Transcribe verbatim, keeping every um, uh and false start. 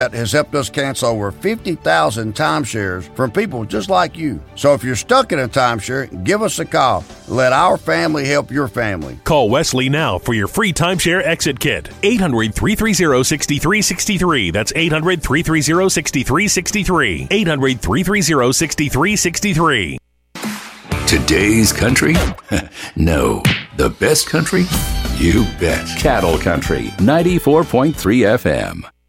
has helped us cancel over fifty thousand timeshares from people just like you. So if you're stuck in a timeshare, give us a call. Let our family help your family. Call Wesley now for your free timeshare exit kit. eight hundred, three three zero, six three six three. That's eight hundred, three three zero, six three six three. eight hundred, three three zero, six three six three. Today's country? No. The best country? You bet. Cattle Country, ninety-four point three F M.